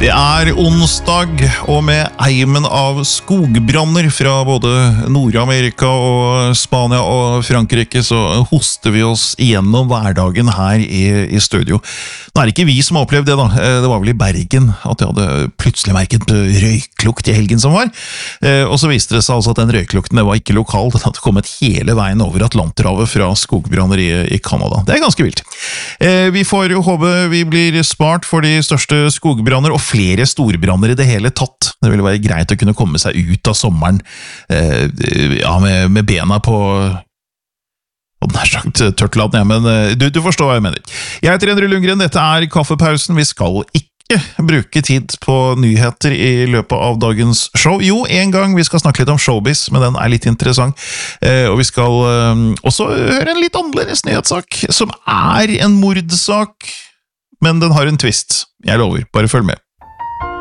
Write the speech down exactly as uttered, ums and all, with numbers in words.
Det er onsdag, og med eimen av skogbranner fra både Nord-Amerika og Spania og Frankrike, så hoster vi oss igjennom hverdagen her i, i studio. Nå er det ikke vi som har opplevd det da, det var vel i Bergen at jeg hadde plutselig merket røyklukt i helgen som var, og så viste det seg altså at den røyklukten det var ikke lokal, den hadde kommet hele veien over Atlanterhavet fra skogbranner i, i Kanada. Det er ganske vilt. Vi får håpe vi blir spart for de største skogbranner, og flere storbranner i det hele tatt. Det ville være greit å kunne komme seg ut av sommeren eh, ja, med, med bena på nær sagt tørtland, ja, men du, du forstår hva jeg mener. Jeg heter Endre Lundgren, dette er Kaffepausen. Vi skal ikke bruke tid på nyheter i løpet av dagens show. Jo, en gang vi skal snakke litt om showbiz, men den er litt interessant. Eh, og vi skal eh, også høre en litt annerledes nyhetssak, som er en mordsak, men den har en twist. Jeg lover, bare følg med.